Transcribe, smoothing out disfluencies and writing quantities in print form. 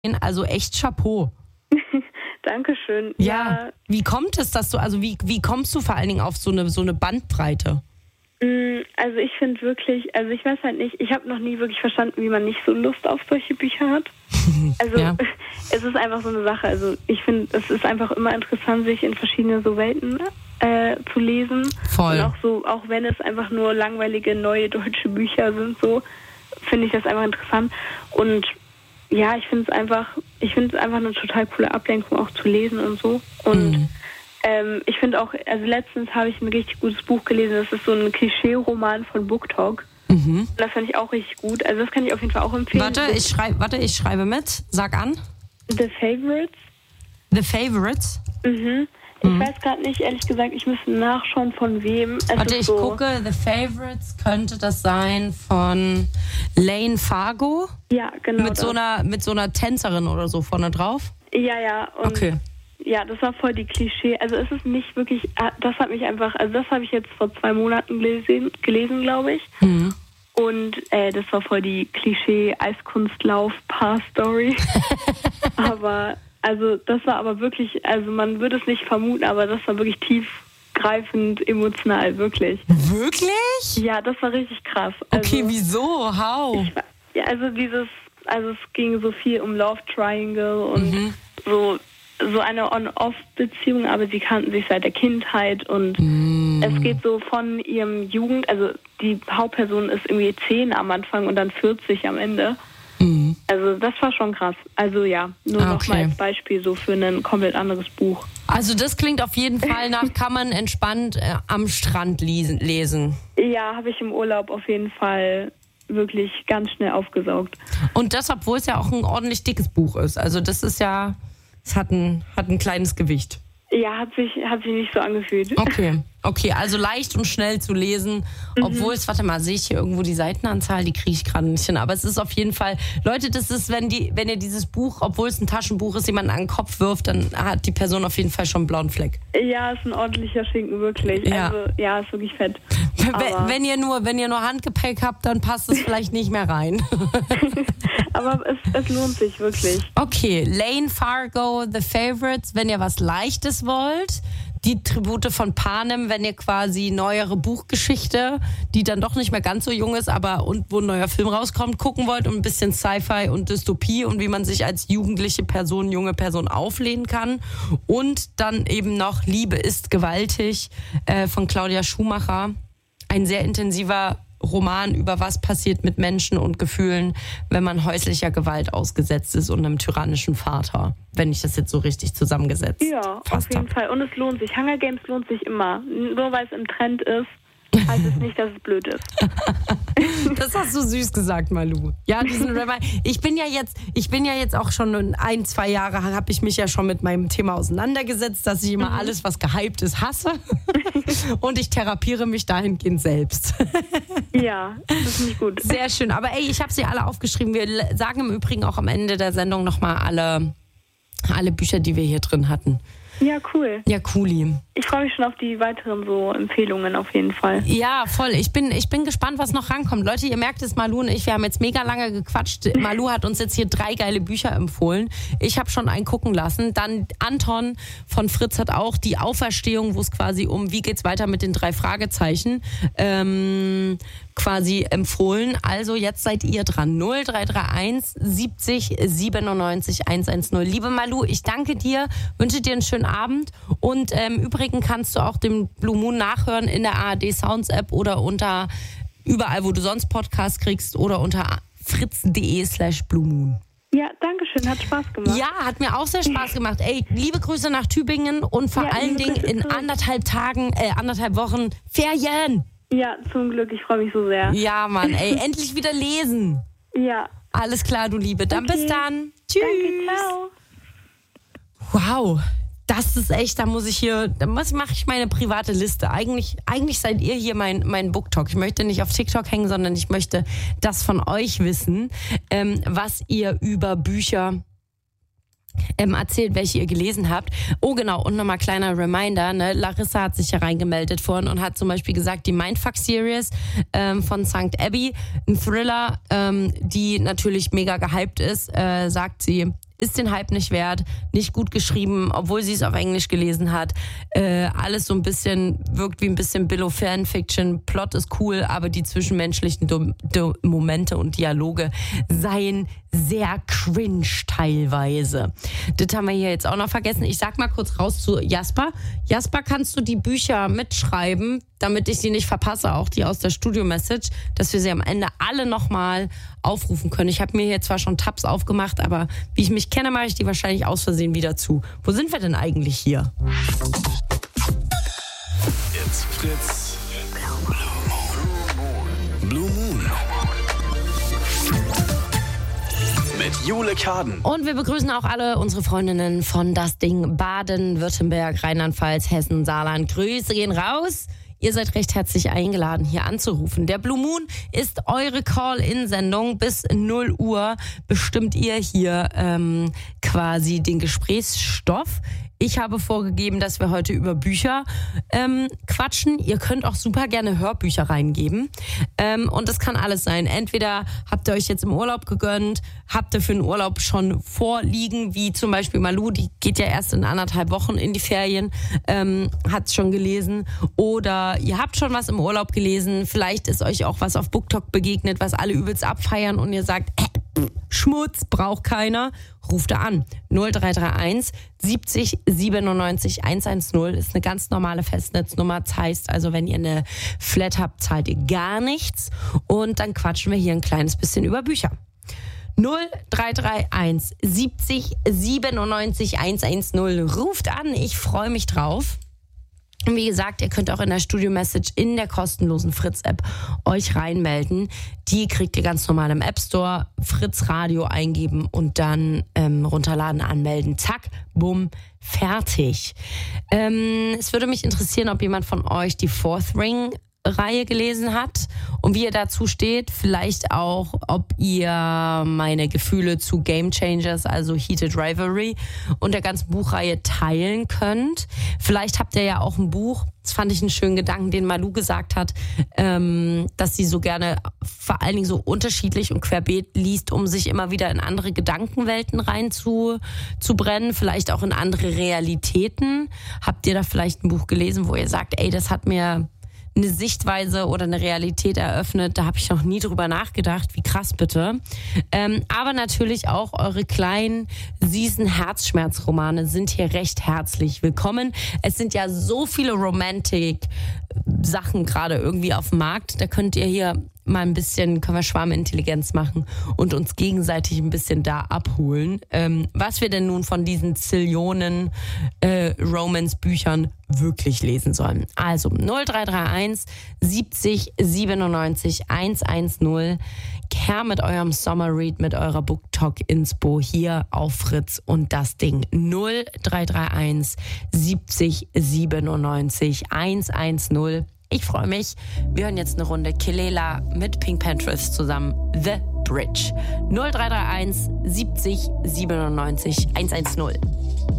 Also echt Chapeau. Dankeschön. Ja. Wie kommt es, dass du, also wie kommst du vor allen Dingen auf so eine Bandbreite? Also ich finde wirklich, also ich weiß halt nicht, ich habe noch nie wirklich verstanden, wie man nicht so Lust auf solche Bücher hat. Also es ist einfach so eine Sache. Also ich finde, es ist einfach immer interessant, sich in verschiedene so Welten zu lesen. Voll. Und auch wenn es einfach nur langweilige neue deutsche Bücher sind, so finde ich das einfach interessant. Und ja, ich finde es einfach eine total coole Ablenkung auch zu lesen und so. Und ich finde auch, also letztens habe ich ein richtig gutes Buch gelesen, das ist so ein Klischee-Roman von BookTok. Das fand ich auch richtig gut. Also das kann ich auf jeden Fall auch empfehlen. Warte, ich schreibe mit. Sag an. The Favorites. The Favorites? Ich weiß gerade nicht, ehrlich gesagt, ich müsste nachschauen, von wem. Ich gucke, The Favorites könnte das sein von Lane Fargo? Ja, genau. Mit so einer Tänzerin oder so vorne drauf? Ja. Und okay. Ja, das war voll die Klischee. Also es ist nicht wirklich, das hat mich einfach, also das habe ich jetzt vor 2 Monaten gelesen, glaube ich. Und das war voll die Klischee-Eiskunstlauf-Paar-Story. Aber, also das war aber wirklich, also man würde es nicht vermuten, aber das war wirklich tiefgreifend emotional, wirklich. Wirklich? Ja, das war richtig krass. Okay, wieso? How? Also es ging so viel um Love Triangle und so eine On-Off-Beziehung, aber sie kannten sich seit der Kindheit und es geht so von ihrem Jugend, also die Hauptperson ist irgendwie 10 am Anfang und dann 40 am Ende. Also das war schon krass. Also ja, nur noch mal als Beispiel so für ein komplett anderes Buch. Also das klingt auf jeden Fall nach, kann man entspannt am Strand lesen. Ja, habe ich im Urlaub auf jeden Fall wirklich ganz schnell aufgesaugt. Und das, obwohl es ja auch ein ordentlich dickes Buch ist. Also das ist ja... Es hat ein kleines Gewicht. Ja, hat sich nicht so angefühlt. Okay, also leicht und schnell zu lesen, obwohl es, warte mal, sehe ich hier irgendwo die Seitenanzahl, die kriege ich gerade nicht hin, aber es ist auf jeden Fall, Leute, das ist, wenn ihr dieses Buch, obwohl es ein Taschenbuch ist, jemanden an den Kopf wirft, dann hat die Person auf jeden Fall schon einen blauen Fleck. Ja, ist ein ordentlicher Schinken, wirklich. Ja. Also, ja, ist wirklich fett. Wenn ihr nur Handgepäck habt, dann passt es vielleicht nicht mehr rein. Aber es lohnt sich wirklich. Okay, Lane Fargo, The Favorites, wenn ihr was Leichtes wollt. Die Tribute von Panem, wenn ihr quasi neuere Buchgeschichte, die dann doch nicht mehr ganz so jung ist, aber und wo ein neuer Film rauskommt, gucken wollt und ein bisschen Sci-Fi und Dystopie und wie man sich als junge Person auflehnen kann. Und dann eben noch Liebe ist gewaltig von Claudia Schumacher. Ein sehr intensiver Roman über was passiert mit Menschen und Gefühlen, wenn man häuslicher Gewalt ausgesetzt ist und einem tyrannischen Vater. Wenn ich das jetzt so richtig zusammengesetzt Ja, auf jeden Fall. Und es lohnt sich. Hunger Games lohnt sich immer. Nur weil es im Trend ist, heißt es nicht, dass es blöd ist. Das hast du süß gesagt, Malu. Ja, ich bin ja jetzt auch schon 1-2 Jahre, habe ich mich ja schon mit meinem Thema auseinandergesetzt, dass ich immer alles, was gehypt ist, hasse. Und ich therapiere mich dahingehend selbst. Ja, das finde ich gut. Sehr schön. Aber ey, ich habe sie alle aufgeschrieben. Wir sagen im Übrigen auch am Ende der Sendung nochmal alle Bücher, die wir hier drin hatten. Ja, cool. Ja, cooli. Ich freue mich schon auf die weiteren so Empfehlungen auf jeden Fall. Ja, voll. Ich bin gespannt, was noch rankommt. Leute, ihr merkt es, Malu und ich, wir haben jetzt mega lange gequatscht. Malu hat uns jetzt hier 3 geile Bücher empfohlen. Ich habe schon einen gucken lassen. Dann Anton von Fritz hat auch die Auferstehung, wo es quasi um, wie geht's weiter mit den 3 Fragezeichen, quasi empfohlen. Also jetzt seid ihr dran. 0331 70 97 110. Liebe Malu, ich danke dir, wünsche dir einen schönen Abend und im Übrigen kannst du auch den Blue Moon nachhören in der ARD Sounds App oder unter überall, wo du sonst Podcasts kriegst oder unter fritz.de/Blue Moon. Ja, danke schön, hat Spaß gemacht. Ja, hat mir auch sehr Spaß gemacht. Ey, liebe Grüße nach Tübingen und vor allen Dingen in anderthalb Wochen Ferien. Ja, zum Glück, ich freue mich so sehr. Ja, Mann, ey, endlich wieder lesen. Ja. Alles klar, du Liebe. Dann bis dann. Tschüss. Danke, ciao. Wow, das ist echt, da mache ich meine private Liste. Eigentlich seid ihr hier mein BookTok. Ich möchte nicht auf TikTok hängen, sondern ich möchte das von euch wissen, was ihr über Bücher erzählt, welche ihr gelesen habt. Oh genau, und nochmal kleiner Reminder, ne? Larissa hat sich ja reingemeldet vorhin und hat zum Beispiel gesagt, die Mindfuck-Series von St. Abbey, ein Thriller, die natürlich mega gehypt ist, sagt sie, ist den Hype nicht wert, nicht gut geschrieben, obwohl sie es auf Englisch gelesen hat. Alles so ein bisschen, wirkt wie ein bisschen Billo-Fanfiction. Plot ist cool, aber die zwischenmenschlichen Momente und Dialoge seien sehr cringe teilweise. Das haben wir hier jetzt auch noch vergessen. Ich sag mal kurz raus zu Jasper. Jasper, kannst du die Bücher mitschreiben, damit ich sie nicht verpasse, auch die aus der Studio-Message, dass wir sie am Ende alle nochmal aufrufen können. Ich habe mir hier zwar schon Tabs aufgemacht, aber wie ich mich kenne, mache ich die wahrscheinlich aus Versehen wieder zu. Wo sind wir denn eigentlich hier? It's Fritz. Blue Moon. Mit Jule Kaden. Und wir begrüßen auch alle unsere Freundinnen von Das Ding Baden-Württemberg, Rheinland-Pfalz, Hessen, Saarland. Grüße gehen raus. Ihr seid recht herzlich eingeladen, hier anzurufen. Der Blue Moon ist eure Call-In-Sendung. Bis 0 Uhr bestimmt ihr hier quasi den Gesprächsstoff. Ich habe vorgegeben, dass wir heute über Bücher quatschen. Ihr könnt auch super gerne Hörbücher reingeben. Und das kann alles sein. Entweder habt ihr euch jetzt im Urlaub gegönnt, habt ihr für den Urlaub schon vorliegen, wie zum Beispiel Malu, die geht ja erst in 1,5 Wochen in die Ferien, hat es schon gelesen. Oder ihr habt schon was im Urlaub gelesen. Vielleicht ist euch auch was auf BookTok begegnet, was alle übelst abfeiern und ihr sagt, Schmutz, braucht keiner. Ruft da an. 0331 70 97 110 ist eine ganz normale Festnetznummer. Das heißt also, wenn ihr eine Flat habt, zahlt ihr gar nichts. Und dann quatschen wir hier ein kleines bisschen über Bücher. 0331 70 97 110. Ruft an, ich freue mich drauf. Und wie gesagt, ihr könnt auch in der Studio-Message in der kostenlosen Fritz-App euch reinmelden. Die kriegt ihr ganz normal im App Store, Fritz Radio eingeben und dann runterladen, anmelden. Zack, bumm, fertig. Es würde mich interessieren, ob jemand von euch die Fourth Ring-Reihe gelesen hat und wie ihr dazu steht. Vielleicht auch, ob ihr meine Gefühle zu Game Changers, also Heated Rivalry und der ganzen Buchreihe teilen könnt. Vielleicht habt ihr ja auch ein Buch, das fand ich einen schönen Gedanken, den Malu gesagt hat, dass sie so gerne vor allen Dingen so unterschiedlich und querbeet liest, um sich immer wieder in andere Gedankenwelten reinzubrennen, vielleicht auch in andere Realitäten. Habt ihr da vielleicht ein Buch gelesen, wo ihr sagt, ey, das hat mir eine Sichtweise oder eine Realität eröffnet, da habe ich noch nie drüber nachgedacht, wie krass bitte. Aber natürlich auch eure kleinen, süßen Herzschmerzromane sind hier recht herzlich willkommen. Es sind ja so viele Romantic-Sachen gerade irgendwie auf dem Markt, da könnt ihr hier mal ein bisschen, können wir Schwarmintelligenz machen und uns gegenseitig ein bisschen da abholen. Was wir denn nun von diesen Zillionen Romance-Büchern wirklich lesen sollen. Also 0331 70 97 110. Her mit eurem Summer Read, mit eurer BookTok-Inspo hier auf Fritz und das Ding 0331 70 97 110. Ich freue mich. Wir hören jetzt eine Runde Kelela mit Pink Panthers zusammen. The Bridge. 0331 70 97 110.